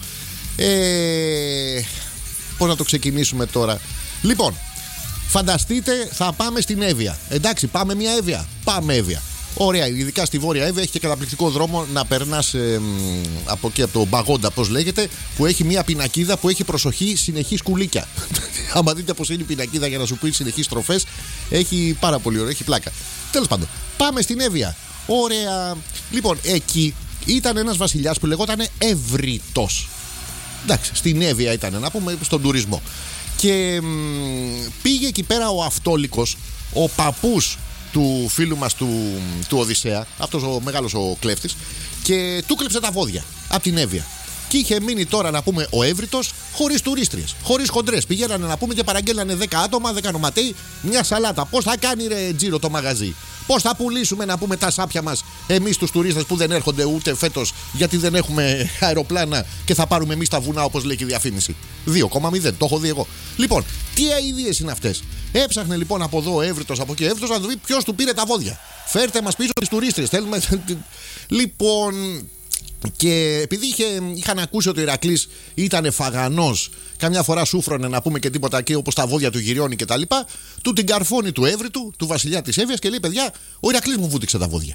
Ε, πώς να το ξεκινήσουμε τώρα? Λοιπόν, φανταστείτε θα πάμε στην Εύβοια. Εντάξει, πάμε μια Εύβοια. Πάμε Εύβοια. Ωραία, ειδικά στη Βόρεια Εύβοια έχει και καταπληκτικό δρόμο να περνάς ε, από εκεί από το Μπαγόντα, πώς λέγεται, που έχει μια πινακίδα που έχει προσοχή συνεχή σκουλίκια. Άμα δείτε πως είναι η πινακίδα για να σου πει συνεχείς στροφές, έχει πάρα πολύ ωραίο, έχει πλάκα. Τέλος πάντων, πάμε στην Εύβοια. Ωραία. Λοιπόν, εκεί ήταν ένας βασιλιάς που λεγόταν Εύρητος. Εντάξει, στην Εύβοια ήταν, να πούμε, στον τουρισμό. Και μ, πήγε εκεί πέρα ο Αυτόλικος, ο παππούς του φίλου μας του, του Οδυσσέα, αυτός ο μεγάλος ο κλέφτης, και του κλέψε τα βόδια από την Εύβοια. Και είχε μείνει τώρα να πούμε ο Εύρητος χωρίς τουρίστριες, χωρίς χοντρές. Πηγαίνανε να πούμε και παραγγέλνανε δέκα άτομα, δέκα νοματέοι, μια σαλάτα. Πώς θα κάνει ρε τζίρο το μαγαζί? Πώς θα πουλήσουμε να πούμε τα σάπια μας εμείς τους τουρίστες που δεν έρχονται ούτε φέτος γιατί δεν έχουμε αεροπλάνα και θα πάρουμε εμείς τα βουνά όπως λέει και η διαφήμιση? δύο κόμμα μηδέν, το έχω δει εγώ. Λοιπόν, τι αηδίες είναι αυτές? Έψαχνε λοιπόν από εδώ ο Εύρητος, από εκεί ο Εύρητος να του πει ποιος του πήρε τα βόδια. Φέρτε μας πίσω τις τουρίστριες. Θέλουμε. Λοιπόν. Και επειδή είχε, είχαν ακούσει ότι ο Ηρακλής ήταν φαγανός, καμιά φορά σούφρωνε να πούμε και τίποτα εκεί όπως τα βόδια του γυριώνει και τα λοιπά, του την καρφώνει του Εύρητου, του βασιλιά της Εύβοιας και λέει παιδιά, ο Ηρακλής μου βούτυξε τα βόδια.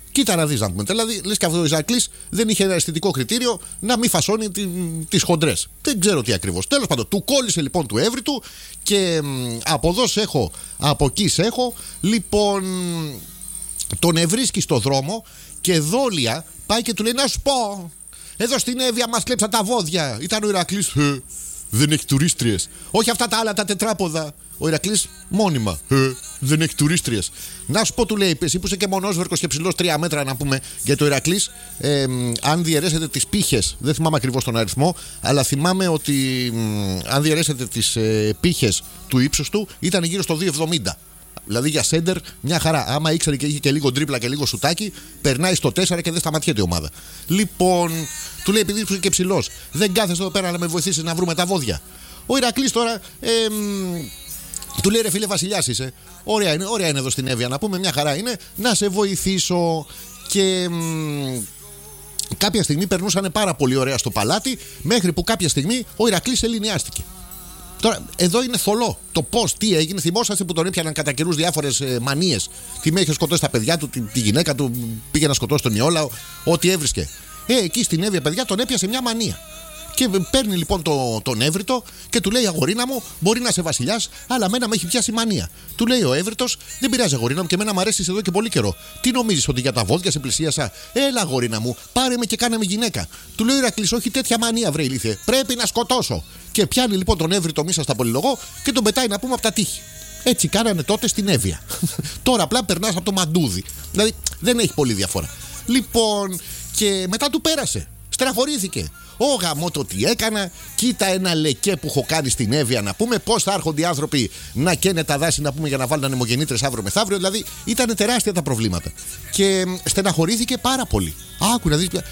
Κοίτα να δεις να πούμε. Δηλαδή, λες και αυτό ο Ηρακλής δεν είχε ένα αισθητικό κριτήριο να μην φασώνει τις χοντρές. Δεν ξέρω τι ακριβώς. Τέλος πάντων, του κόλλησε λοιπόν του Εύρητου και μ, από εδώ σε έχω, από εκεί σε έχω. Λοιπόν, τον ευρίσκει στο δρόμο και δόλια πάει και του λέει: να σου πω, εδώ στην Εύβοια μας κλέψαν τα βόδια. Ήταν ο Ηρακλής. Ε, δεν έχει τουρίστριες. Όχι αυτά τα άλλα τα τετράποδα. Ο Ηρακλής μόνιμα. Ε, δεν έχει τουρίστριες. Να σου πω, του λέει, εσύ που είσαι και μονόσβερκος και ψηλός τρία μέτρα να πούμε, για το Ηρακλής, ε, αν διαιρέσετε τις πύχες, δεν θυμάμαι ακριβώς τον αριθμό, αλλά θυμάμαι ότι ε, αν διαιρέσετε τις ε, πύχες του ύψους του, ήταν γύρω στο δύο εβδομήντα. Δηλαδή για σέντερ μια χαρά. Άμα ήξερε και είχε και λίγο τρίπλα και λίγο σουτάκι, περνάει στο τέσσερα και δεν σταματιέται η ομάδα. Λοιπόν, του λέει, επειδή είσαι και ψηλός, δεν κάθεσαι εδώ πέρα να με βοηθήσει να βρούμε τα βόδια. Ο Ηρακλής τώρα. Ε, Του λέει, ρε φίλε, βασιλιάς είσαι. Ωραία είναι, ωραία είναι εδώ στην Εύβοια να πούμε, μια χαρά είναι. Να σε βοηθήσω. Και μ, κάποια στιγμή περνούσαν πάρα πολύ ωραία στο παλάτι, μέχρι που κάποια στιγμή ο Ηρακλής ελληνιάστηκε. Τώρα, εδώ είναι θολό το πώς, τι έγινε. Θυμόσαστε που τον έπιαναν κατά καιρούς διάφορες ε, μανίες. Τι με είχε σκοτώσει τα παιδιά του, τη, τη γυναίκα του, πήγε να σκοτώσει τον Ιόλαο, ό,τι έβρισκε. Ε, εκεί στην Εύβοια, παιδιά, τον έπιασε μια μανία. Και παίρνει λοιπόν το, τον Έβριτο και του λέει, αγορίνα μου, μπορεί να είσαι βασιλιάς, αλλά μένα με έχει πιάσει μανία. Του λέει ο Έβριτος, δεν πειράζει, αγορίνα μου, και εμένα μου αρέσει εδώ και πολύ καιρό. Τι νομίζεις, ότι για τα βόδια σε πλησίασα? Έλα, αγορίνα μου, πάρε με και κάνε με γυναίκα. Του λέει ο Ηρακλής, όχι τέτοια μανία, βρε ηλίθιε. Πρέπει να σκοτώσω. Και πιάνει λοιπόν τον Έβριτο μέσα στα πολυλογό και τον πετάει να πούμε από τα τείχη. Έτσι κάνανε τότε στην Εύβοια. Τώρα απλά περνάς από το μαντούδι. Δηλαδή δεν έχει πολύ διαφορά. Λοιπόν, και μετά του πέρασε. Στραφορήθηκε. Ω γαμό το τι έκανα, κοίτα ένα λεκέ που έχω κάνει στην Εύβοια να πούμε, πώς θα έρχονται οι άνθρωποι να καίνε τα δάση να πούμε για να βάλουν ανεμογεννήτρες αύριο μεθαύριο. Δηλαδή ήταν τεράστια τα προβλήματα. Και στεναχωρήθηκε πάρα πολύ. Άκου να δεις πια.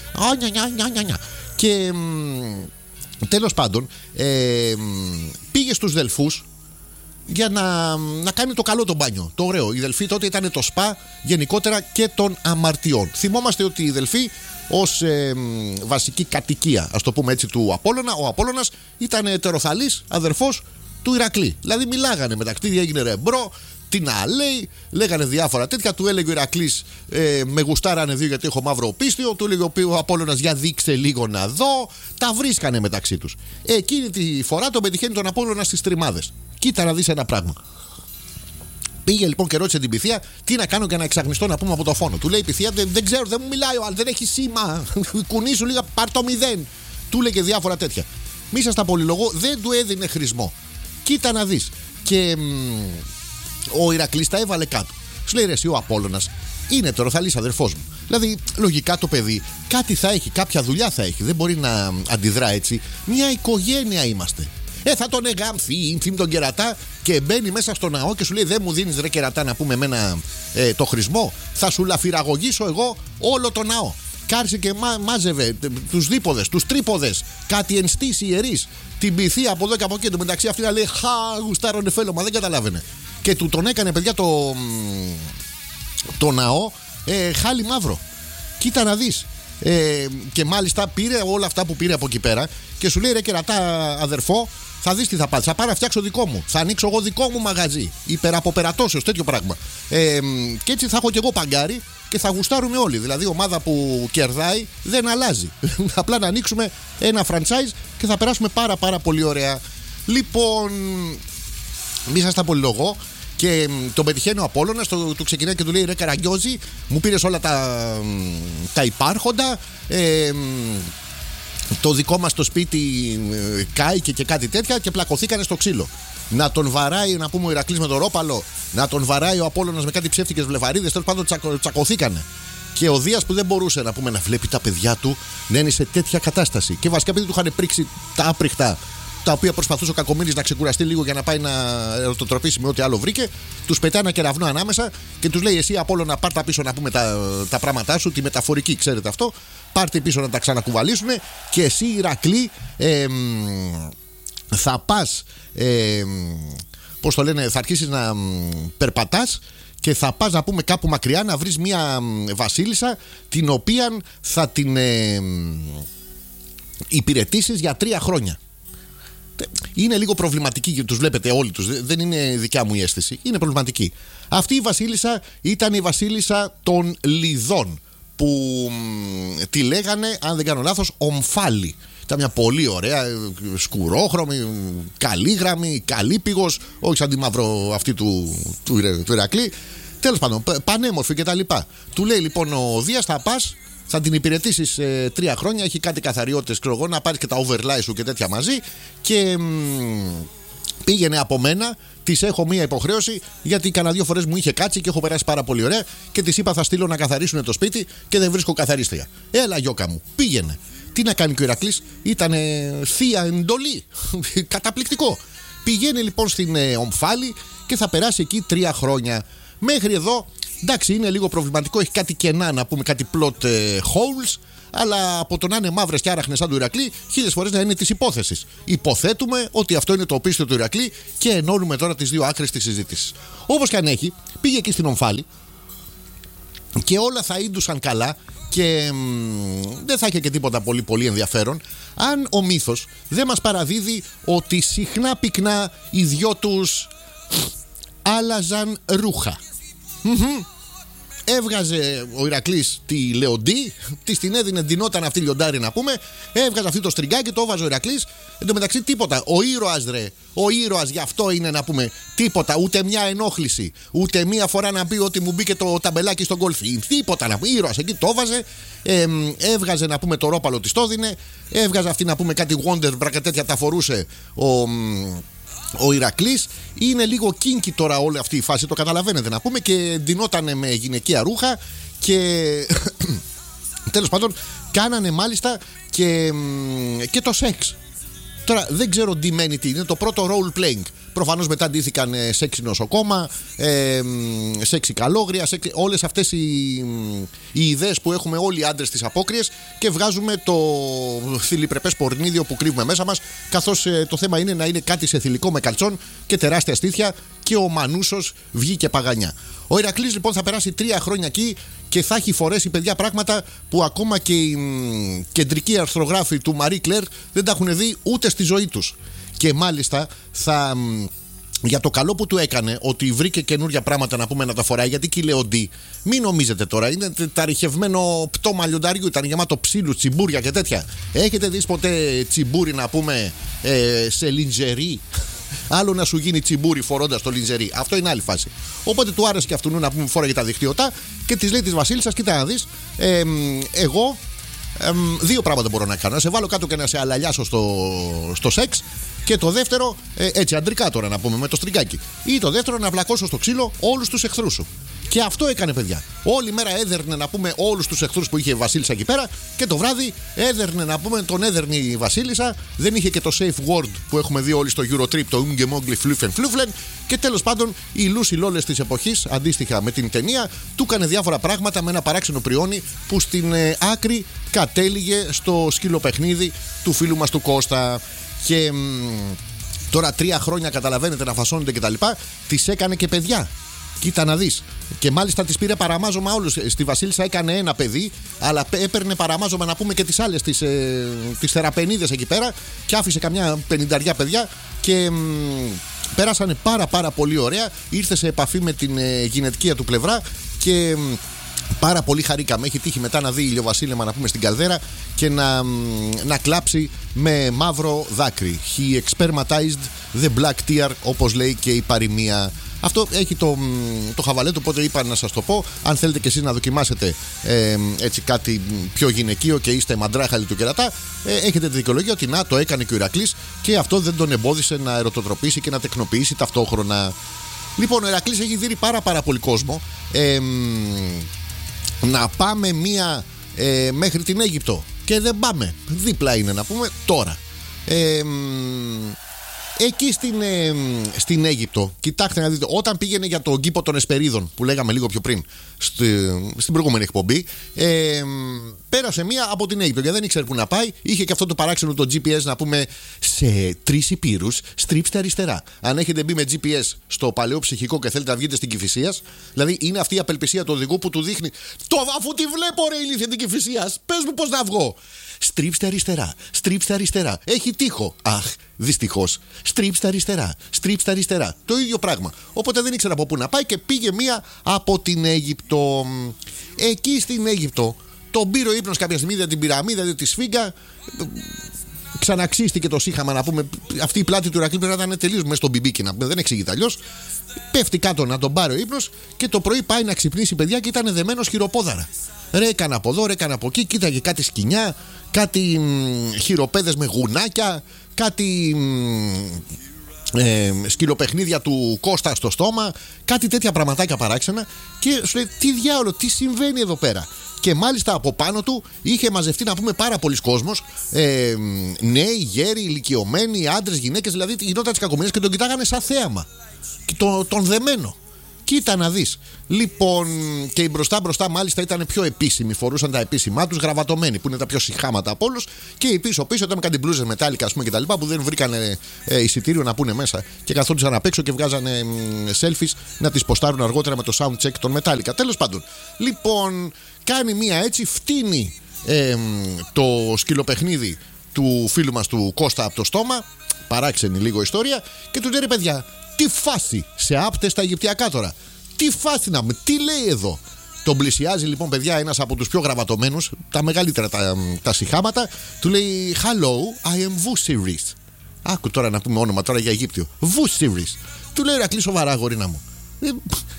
Και τέλος πάντων ε, πήγε στους Δελφούς για να, να κάνει το καλό το μπάνιο. Το ωραίο. Οι Δελφοί τότε ήταν το σπα γενικότερα και των αμαρτιών. Θυμόμαστε ότι οι Δελφοί ως ε, βασική κατοικία, ας το πούμε έτσι, του Απόλλωνα, ο Απόλλωνας ήταν ετεροθαλής αδερφός του Ηρακλή. Δηλαδή μιλάγανε μεταξύ, τι έγινε ρε μπρο, τι να λέει, λέγανε διάφορα τέτοια. Του έλεγε ο Ηρακλής, ε, με γουστάρανε δύο γιατί έχω μαύρο πίστιο. Του έλεγε ο Απόλλωνας, για δείξε λίγο να δω. Τα βρίσκανε μεταξύ τους. Εκείνη τη φορά τον πετυχαίνει τον Απόλλωνα στις τριμάδες. Κοίτα να δεις ένα πράγμα. Πήγε λοιπόν και ρώτησε την Πυθία, τι να κάνω για να εξαγνιστώ να πούμε από το φόνο. Του λέει η Πυθία, δεν, δεν ξέρω, δεν μου μιλάει ο άλλος, δεν έχει σήμα. Κουνήσου λίγα, πάρ' το μηδέν. Του λέει και διάφορα τέτοια. Μέσα στα πολυλογό δεν του έδινε χρησμό. Κοίτα να δεις. Και μ, ο Ηρακλής τα έβαλε κάτω. Σου λέει, ρε εσύ ο Απόλλωνας είναι τεροθαλής αδερφός μου. Δηλαδή, λογικά το παιδί κάτι θα έχει, κάποια δουλειά θα έχει. Δεν μπορεί να αντιδρά έτσι. Μια οικογένεια είμαστε. Ε, θα τον εγάμφει, ήμφιμ τον κερατά, και μπαίνει μέσα στο ναό και σου λέει, δεν μου δίνεις ρε κερατά να πούμε εμένα ε, το χρησμό. Θα σου λαφυραγωγήσω εγώ όλο το ναό. Κάρσε και μά, μάζευε τους δίποδες, τους τρίποδες, κάτι ενστήσει ιερείς, την Πυθία από εδώ και από εκεί. Το μεταξύ αυτή να λέει, χα, γουστάρωνε φέλωμα, δεν καταλάβαινε. Και του τον έκανε, παιδιά, το, το ναό ε, χάλι μαύρο. Κοίτα να δεις. Ε, και μάλιστα πήρε όλα αυτά που πήρε από εκεί πέρα και σου λέει, ρε κερατά αδερφό, θα δεις τι θα πάθεις. Θα πάω να φτιάξω δικό μου. Θα ανοίξω εγώ δικό μου μαγαζί. Υπεραποπερατώσεως, τέτοιο πράγμα. Ε, και έτσι θα έχω και εγώ παγκάρι και θα γουστάρουμε όλοι. Δηλαδή, η ομάδα που κερδάει δεν αλλάζει. Απλά να ανοίξουμε ένα franchise και θα περάσουμε πάρα πάρα πολύ ωραία. Λοιπόν, μη στα πολυλογώ. Και τον πετυχαίνει ο Απόλλωνας, το, του ξεκινάει και του λέει, ρε Καραγκιόζη, μου πήρες όλα τα, τα υπάρχοντα, ε, το δικό μας το σπίτι ε, κάηκε και κάτι τέτοια, και πλακωθήκανε στο ξύλο. Να τον βαράει, να πούμε, ο Ηρακλής με το ρόπαλο, να τον βαράει ο Απόλλωνας με κάτι ψεύτικες βλεφαρίδες, τέλος πάντων τσακω, τσακωθήκανε. Και ο Δίας που δεν μπορούσε να πούμε να βλέπει τα παιδιά του να είναι σε τέτοια κατάσταση. Και βασικά επειδή του είχαν πρίξει τα άπριχτα, τα οποία προσπαθούσε ο Κακομοίρης να ξεκουραστεί λίγο για να πάει να το τροπήσει με ό,τι άλλο βρήκε, τους πετάει ένα κεραυνό ανάμεσα και τους λέει, εσύ Απόλλωνα, πάρ' τα πίσω να πούμε τα, τα πράγματά σου, τη μεταφορική, ξέρετε αυτό, πάρτε πίσω να τα ξανακουβαλήσουν, και εσύ Ηρακλή ε, θα πας, ε, πώς το λένε, θα αρχίσεις να περπατάς και θα πας να πούμε κάπου μακριά να βρεις μια βασίλισσα, την οποία θα την ε, υπηρετήσεις για τρία χρόνια. Είναι λίγο προβληματική γιατί τους βλέπετε όλοι τους. Δεν είναι δικιά μου η αίσθηση. Είναι προβληματική. Αυτή η βασίλισσα ήταν η βασίλισσα των Λιδών. που μ, τη λέγανε, αν δεν κάνω λάθος, Ομφάλι. Ήταν μια πολύ ωραία, σκουρόχρωμη, καλή γραμμή, καλή πηγός, όχι σαν τη μαύρο αυτή του, του, του Ηρακλή. Τέλος πάντων, πανέμορφη κτλ. Του λέει λοιπόν ο Δίας, θα πας, θα την υπηρετήσεις ε, τρία χρόνια, έχει κάτι καθαριότητες, ξέρω εγώ, να πάρεις και τα overlay σου και τέτοια μαζί. Και μ, πήγαινε από μένα. Της έχω μία υποχρέωση, γιατί κανένα δύο φορές μου είχε κάτσει και έχω περάσει πάρα πολύ ωραία. Και της είπα, θα στείλω να καθαρίσουν το σπίτι και δεν βρίσκω καθαρίστρια. Έλα, γιώκα μου, πήγαινε. Τι να κάνει και ο Ηρακλής, ήταν θεία εντολή. Καταπληκτικό. Πηγαίνει λοιπόν στην ε, Ομφάλη και θα περάσει εκεί τρία χρόνια. Μέχρι εδώ, εντάξει, είναι λίγο προβληματικό, έχει κάτι κενά, να πούμε, κάτι plot ε, holes. Αλλά από το να είναι μαύρες και άραχνες σαν του Ηρακλή, χίλιες φορές να είναι της υπόθεσης. Υποθέτουμε ότι αυτό είναι το οπίστιο του Ηρακλή και ενώνουμε τώρα τις δύο άκρες της συζήτησης. Όπως και αν έχει, πήγε εκεί στην Ομφάλη και όλα θα ίντουσαν καλά και μ, δεν θα είχε και τίποτα πολύ πολύ ενδιαφέρον αν ο μύθος δεν μας παραδίδει ότι συχνά πυκνά οι δυο τους άλλαζαν ρούχα. Mm-hmm. Έβγαζε ο Ηρακλής τη λεοντή, της την έδινε, ντυνόταν αυτή λιοντάρι να πούμε. Έβγαζε αυτή το στριγκάκι, το έβαζε ο Ηρακλής. Εν τω μεταξύ τίποτα. Ο ήρωας ρε, ο ήρωας γι' αυτό είναι να πούμε. Τίποτα, ούτε μια ενόχληση. Ούτε μια φορά να πει ότι μου μπήκε το ταμπελάκι στον γκολφί. Τίποτα να πούμε. Ήρωας εκεί το έβαζε. Ε, έβγαζε να πούμε το ρόπαλο της το έδινε. Έβγαζε αυτή να πούμε κάτι Wonderbra και τέτοια τα φορούσε ο. Ο Ηρακλής. Είναι λίγο κίνκι τώρα όλη αυτή η φάση, το καταλαβαίνετε να πούμε, και ντυνότανε με γυναικεία ρούχα και τέλος πάντων κάνανε μάλιστα και, και το σεξ. Τώρα δεν ξέρω ντυμένοι τι είναι, το πρώτο role playing. Προφανώς μετά ντύθηκαν ε, σεξι νοσοκόμα, ε, σεξι καλόγρια, σεξι, όλες αυτές οι, οι ιδέες που έχουμε όλοι οι άντρες στις απόκριες και βγάζουμε το θηλυπρεπές πορνίδιο που κρύβουμε μέσα μας, καθώς ε, το θέμα είναι να είναι κάτι σε θηλυκό με καλτσόν και τεράστια στήθια και ο Μανούσος βγήκε παγανιά. Ο Ηρακλής λοιπόν θα περάσει τρία χρόνια εκεί και θα έχει φορέσει, παιδιά, πράγματα που ακόμα και οι μ, κεντρικοί αρθρογράφοι του Marie Claire δεν τα έχουν δει ούτε στη ζωή τους. Και μάλιστα θα, για το καλό που του έκανε, ότι βρήκε καινούργια πράγματα να πούμε να τα φοράει, γιατί και η λεοντή, μην νομίζετε τώρα, είναι ταριχευμένο πτώμα λιονταριού, ήταν γεμάτο ψήλου, τσιμπούρια και τέτοια. Έχετε δει ποτέ τσιμπούρι να πούμε ε, σε λιντζερί? Άλλο να σου γίνει τσιμπούρι φορώντας το λιντζερί. Αυτό είναι άλλη φάση. Οπότε του άρεσε και αυτού να πούμε φόραγε τα δικτυωτά και της λέει της Βασίλισσας, κοίτα να δεις, ε, εγώ Ε, δύο πράγματα μπορώ να κάνω. Να σε βάλω κάτω και να σε αλαλιάσω στο, στο σεξ. Και το δεύτερο, ε, έτσι αντρικά τώρα να πούμε, με το στριγκάκι. Ή το δεύτερο, να βλακώσω στο ξύλο όλους τους εχθρούς σου. Και αυτό έκανε, παιδιά. Όλη μέρα έδερνε να πούμε όλους τους εχθρούς που είχε η Βασίλισσα εκεί πέρα. Και το βράδυ έδερνε να πούμε, τον έδερνε η Βασίλισσα. Δεν είχε και το safe word που έχουμε δει όλοι στο Eurotrip, το Ungemogli Fluffen Fluffen. Και τέλος πάντων η Λούση Λόλες της εποχής, αντίστοιχα με την ταινία, του έκανε διάφορα πράγματα με ένα παράξενο πριόνι που στην ε, άκρη κατέληγε στο σκυλοπαιχνίδι του φίλου μας του Κώστα. Και μ, τώρα τρία χρόνια καταλαβαίνετε να φασώνεται κτλ. Της έκανε και παιδιά. Κοίτα να δεις. Και μάλιστα της πήρε παραμάζωμα όλους. Στη Βασίλισσα έκανε ένα παιδί, αλλά έπαιρνε παραμάζωμα να πούμε και τις άλλες, τις, ε, τις θεραπενίδες εκεί πέρα, και άφησε καμιά πενηνταριά παιδιά και μ, πέρασανε πάρα πάρα πολύ ωραία. Ήρθε σε επαφή με την ε, γυναικεία του πλευρά και μ, πάρα πολύ χαρήκαμε. Έχει τύχει μετά να δει ηλιοβασίλεμα να πούμε στην καλδέρα και να, να κλάψει με μαύρο δάκρυ. He expermatized the black tear, όπως λέει και η παροιμία. Αυτό έχει το, το χαβαλέ του, οπότε είπα να σας το πω. Αν θέλετε και εσείς να δοκιμάσετε ε, έτσι κάτι πιο γυναικείο και είστε μαντράχαλοι του κερατά, ε, έχετε τη δικαιολογία ότι να το έκανε και ο Ηρακλής και αυτό δεν τον εμπόδισε να ερωτοτροπήσει και να τεκνοποιήσει ταυτόχρονα. Λοιπόν, ο Ηρακλής έχει δει πάρα πάρα πολύ κόσμο. Ε, να πάμε μία ε, μέχρι την Αίγυπτο και δεν πάμε. Δίπλα είναι να πούμε τώρα. Ε, Εκεί στην, ε, στην Αίγυπτο, κοιτάξτε να δείτε, όταν πήγαινε για τον κήπο των Εσπερίδων που λέγαμε λίγο πιο πριν στη, στην προηγούμενη εκπομπή, ε, πέρασε μία από την Αίγυπτο και δεν ήξερε που να πάει. Είχε και αυτό το παράξενο το τζι πι ες να πούμε σε τρεις υπήρους, στρίψτε αριστερά. Αν έχετε μπει με τζι πι ες στο παλαιό ψυχικό και θέλετε να βγείτε στην Κηφισίας, δηλαδή είναι αυτή η απελπισία του οδηγού που του δείχνει, το αφού τη βλέπω ρε ηλίθεια την Κηφισίας, πες μου πώς να βγω. Στρίψτε αριστερά, στρίψτε αριστερά. Έχει τείχο. Αχ, δυστυχώς. Στρίψτε αριστερά, στρίψτε αριστερά. Το ίδιο πράγμα. Οπότε δεν ήξερα από πού να πάει και πήγε μία από την Αίγυπτο. Εκεί στην Αίγυπτο Τον πήρε ο ύπνος κάποια στιγμή, δεν την πυραμίδα, δεν τη σφίγγα. Ξαναξίστηκε το σύχαμα να πούμε. Αυτή η πλάτη του Ηρακλή πρέπει να ήταν τελείως μέσα στον μπιμπίκι να πούμε. Δεν εξηγείται αλλιώς. Πέφτει κάτω να τον πάρει ο ύπνος και το πρωί πάει να ξυπνήσει, παιδιά, και ήταν δεμένος χειροπόδαρα. Ρε έκανε από εδώ, ρε έκανε από εκεί, κοίταγε κάτι σκοινιά, κάτι χειροπέδες με γουνάκια, κάτι ε, σκυλοπαιχνίδια του Κώστα στο στόμα, κάτι τέτοια πραγματάκια παράξενα. Και σου λέει, τι διάολο, τι συμβαίνει εδώ πέρα. Και μάλιστα από πάνω του είχε μαζευτεί να πούμε πάρα πολλοί κόσμος, ε, νέοι, γέροι, ηλικιωμένοι, άντρες, γυναίκες, δηλαδή γινόταν της κακομοίρας και τον κοιτάγανε σαν θέαμα. Και το, τον δεμένο. Κοίτα να δεις. Λοιπόν, και οι μπροστά μπροστά μάλιστα ήταν πιο επίσημοι, φορούσαν τα επίσημά τους, γραβατωμένοι, που είναι τα πιο συχάματα από όλους. Και οι πίσω πίσω ήταν με κάτι μπλούζες μετάλλικα, ας πούμε, και τα λοιπά, που δεν βρήκαν ε, εισιτήριο να πούνε μέσα. Και καθόντουσαν απ' έξω και βγάζανε ε, selfies να τις ποστάρουν αργότερα με το soundcheck των μετάλλικα. Τέλος πάντων. Λοιπόν, κάνει μία έτσι, φτύνει ε, το σκυλοπαιχνίδι του φίλου μας του Κώστα από το στόμα. Παράξενη λίγο ιστορία. Και του λέει, ρε παιδιά, τι φάση σε άπτες τα Αιγυπτιακά τώρα. Τι φάση να με, τι λέει εδώ. Τον πλησιάζει λοιπόν, παιδιά, ένας από τους πιο γραβατωμένους, τα μεγαλύτερα τα, τα συχάματα. Του λέει, hello, I am Vusiris. Άκου τώρα να πούμε όνομα τώρα για Αιγύπτιο. Vusiris. Του λέει, Ηρακλή, σοβαρά, γορίνα μου. Ε,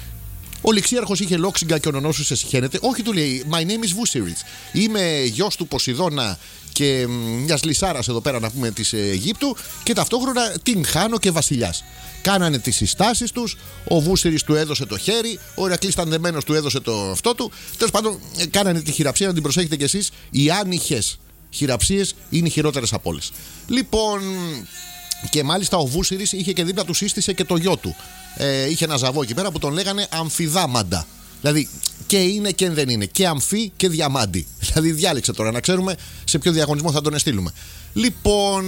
ο ληξίαρχος είχε λόξιγκα και ο νονός σου σε συχαίνεται. Όχι, του λέει, my name is Vusiris. Είμαι γιος του Ποσειδώνα και μιας λυσάρας εδώ πέρα να πούμε της Αιγύπτου και ταυτόχρονα την χάνω και βασιλιάς. Κάνανε τις συστάσεις τους, ο Βούσιρης του έδωσε το χέρι, ο Ηρακλής ήταν δεμένος, του έδωσε το αυτό του. Τέλος πάντων, κάνανε τη χειραψία, να την προσέχετε κι εσείς. Οι άνυχες χειραψίες είναι οι χειρότερες από όλες. Λοιπόν, και μάλιστα ο Βούσιρης είχε και δίπλα του σύστησε και το γιο του. Ε, είχε ένα ζαβό εκεί πέρα που τον λέγανε Αμφιδάμαντα. Δηλαδή και είναι και δεν είναι. Και αμφί και διαμάντι. Δηλαδή διάλεξε τώρα να ξέρουμε σε ποιο διαγωνισμό θα τον εστείλουμε. Λοιπόν,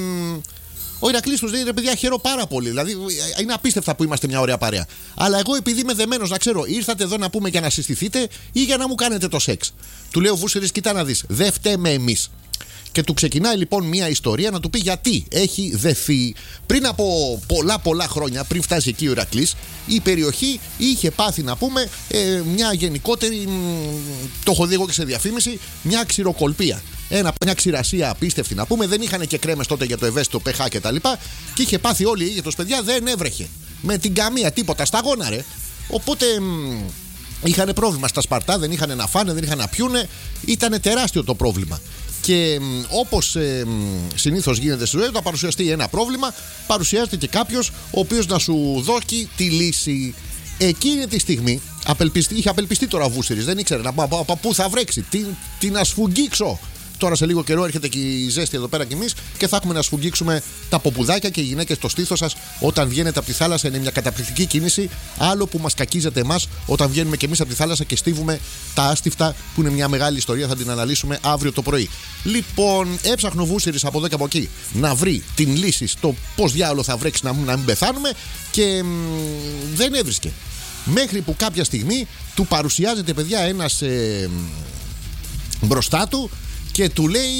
ο Ηρακλής τους λέει, ρε παιδιά, χαίρο πάρα πολύ. Δηλαδή είναι απίστευτα που είμαστε μια ωραία παρέα. Αλλά εγώ επειδή είμαι δεμένος να ξέρω, ήρθατε εδώ να πούμε για να συστηθείτε ή για να μου κάνετε το σεξ. Του λέει ο Βούσιρης, κοίτα να δεις, δεν φταίμε εμείς. Και του ξεκινάει λοιπόν μια ιστορία να του πει γιατί έχει δεθεί. Πριν από πολλά πολλά χρόνια, πριν φτάσει εκεί ο Ηρακλής, η περιοχή είχε πάθει να πούμε ε, μια γενικότερη, το έχω δει εγώ και σε διαφήμιση, μια ξηροκολπία. Ένα, μια ξηρασία απίστευτη να πούμε. Δεν είχαν και κρέμες τότε για το ευαίσθητο πεχά και τα λοιπά. Και είχε πάθει όλη η Αίγυπτος, παιδιά, δεν έβρεχε. Με την καμία τίποτα, σταγόνα ρε. Οπότε είχαν πρόβλημα στα Σπαρτά, δεν είχαν να φάνε, δεν είχαν να πιούνε. Ήταν τεράστιο το πρόβλημα. Και όπως ε, συνήθως γίνεται στη ζωή, όταν παρουσιαστεί ένα πρόβλημα, παρουσιάζεται και κάποιος ο οποίος να σου δώσει τη λύση. Εκείνη τη στιγμή απελπιστεί, είχε απελπιστεί τώρα ο Βούσιρης, δεν ήξερε από, από, από πού θα βρέξει, τι, τι να σφουγγίξω. Τώρα σε λίγο καιρό έρχεται και η ζέστη εδώ πέρα κι εμείς και θα έχουμε να σφουγγίξουμε τα ποπουδάκια και οι γυναίκες στο στήθος σας όταν βγαίνετε από τη θάλασσα. Είναι μια καταπληκτική κίνηση. Άλλο που μας κακίζεται εμάς όταν βγαίνουμε κι εμείς από τη θάλασσα και στίβουμε τα άστιφτα, που είναι μια μεγάλη ιστορία, θα την αναλύσουμε αύριο το πρωί. Λοιπόν, έψαχνε ο Βούσιρης από εδώ και από εκεί να βρει την λύση στο πώς διάολο θα βρέξει να, να μην πεθάνουμε και μ, δεν έβρισκε. Μέχρι που κάποια στιγμή του παρουσιάζεται, παιδιά, ένας ε, μπροστά του και του λέει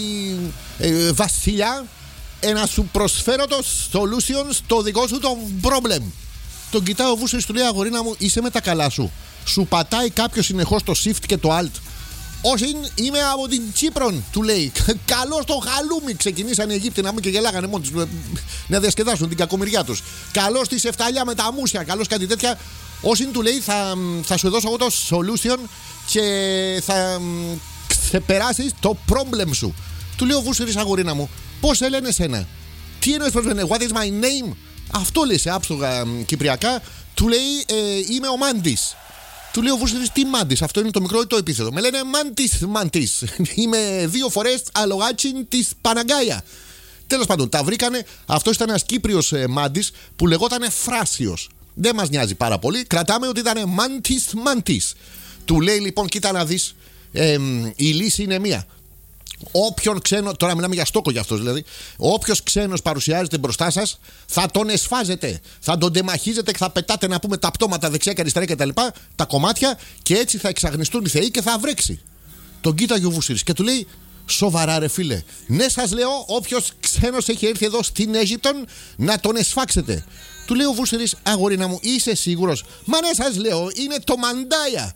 ε, Βασιλιά, ε, να σου προσφέρω το solution στο δικό σου το problem. Τον κοιτάει ο Βούσιρης, του λέει, αγορίνα μου, είσαι με τα καλά σου? Σου πατάει κάποιο συνεχώς το shift και το alt? Όχι, είμαι από την Κύπρον, του λέει. Καλώς το χαλούμι. Ξεκινήσαν οι Αιγύπτιοι να μην και γελάγανε μόνοι τους, να διασκεδάσουν την κακομοιριά τους. Καλώς τη Σεφταλιά με τα μουσια, καλώς κάτι τέτοια. Όσοι του λέει, θα, θα σου δώσω εγώ το solution και θα ξεπεράσεις το problem σου. Του λέει ο Βούσιρης, αγορίνα μου, πώς σε λένε εσένα? Τι εννοείς πώς λένε? What is my name? Αυτό λέει σε άψογα κυπριακά. Του λέει, ε, είμαι ο Μάντης. Του λέει ο Βούσιρης, τι Μάντης? Αυτό είναι το μικρό ή το επίθετο? Με λένε Μάντης, Μάντης. Είμαι δύο φορές αλογάτσιν της Παναγκάια. Τέλος πάντων, τα βρήκανε. Αυτός ήταν ένας Κύπριος ε, Μάντης που λεγότανε Φράσιος. Δεν μας νοιάζει πάρα πολύ. Κρατάμε ότι ήταν Μάντης, Μάντης. Του λέει λοιπόν, κοίτα να δεις, ε, η λύση είναι μία. Όποιον ξένο, τώρα μιλάμε για στόκο για αυτός δηλαδή, όποιος ξένος παρουσιάζεται μπροστά σας, θα τον εσφάζετε, θα τον τεμαχίζετε και θα πετάτε να πούμε τα πτώματα δεξιά και αριστερά και τα λοιπά, τα κομμάτια, και έτσι θα εξαγνιστούν οι θεοί και θα βρέξει. Τον κοίταγε ο Βούσιρης και του λέει, σοβαρά ρε φίλε? Ναι, σας λέω, όποιος ξένος έχει έρθει εδώ στην Αίγυπτον, να τον εσφάξετε. Του λέει ο Βούσιρης, αγορίνα μου, είσαι σίγουρος? Μα ναι, σας λέω, είναι το Μαντάια.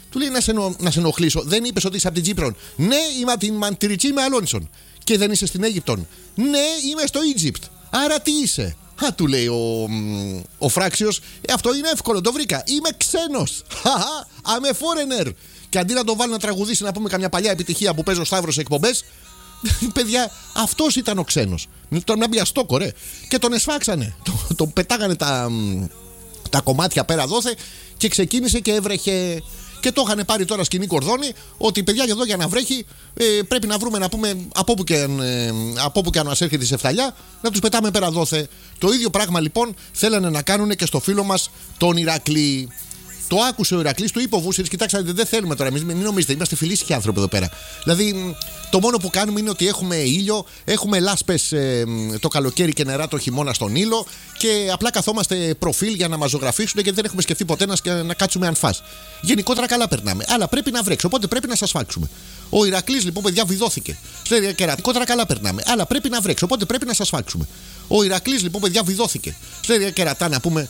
Του λέει να σε, ενο, να σε ενοχλήσω. Δεν είπες ότι είσαι από την Κύπρο? Ναι, είμαι από την Μαντριτσί με Αλόνσον. Και δεν είσαι στην Αίγυπτο? Ναι, είμαι στο Αίγυπτ. Άρα τι είσαι? Α, του λέει ο, ο Φράξιος, ε, αυτό είναι εύκολο, το βρήκα. Είμαι ξένος. Χαχα, I'm a foreigner. Και αντί να τον βάλει να τραγουδήσει, να πούμε καμιά παλιά επιτυχία που παίζει ο Σταύρος σε εκπομπές, παιδιά, αυτός ήταν ο ξένος. Τώρα να μπει αστόκο, ρε. Και τον εσφάξανε. Τον, τον πετάγανε τα, τα κομμάτια πέρα δόθε και ξεκίνησε και έβρεχε. Και το είχαν πάρει τώρα σκηνή κορδόνι ότι παιδιά εδώ για να βρέχει ε, πρέπει να βρούμε να πούμε από όπου και, ε, από όπου και αν μας έρχεται η σεφταλιά να τους πετάμε πέρα δόθε. Το ίδιο πράγμα λοιπόν θέλανε να κάνουν και στο φίλο μας τον Ηρακλή. Το άκουσε ο Ηρακλής, του είπε ο Βούσηρης: κοιτάξτε, δεν θέλουμε τώρα εμείς, μην νομίζετε, είμαστε φιλήσυχοι άνθρωποι εδώ πέρα. Δηλαδή, το μόνο που κάνουμε είναι ότι έχουμε ήλιο, έχουμε λάσπες ε, το καλοκαίρι και νερά το χειμώνα στον ήλιο και απλά καθόμαστε προφίλ για να μας ζωγραφίσουν γιατί δεν έχουμε σκεφτεί ποτέ να, να κάτσουμε αν φας. Γενικότερα καλά περνάμε. Αλλά πρέπει να βρέξει, οπότε πρέπει να σας φάξουμε. Ο Ηρακλής λοιπόν, παιδιά, βιδώθηκε. Λέει κερατικότερα καλά περνάμε. Αλλά πρέπει να βρέξει, οπότε πρέπει να σας φάξουμε. Ο Ηρακλής λοιπόν, παιδιά, βιδώθηκε. Λέει κερατά να πούμε,